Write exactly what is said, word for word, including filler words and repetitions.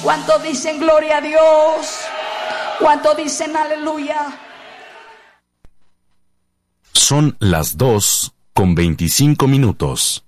¿Cuántos dicen gloria a Dios? ¿Cuántos dicen aleluya? Son las dos con veinticinco minutos.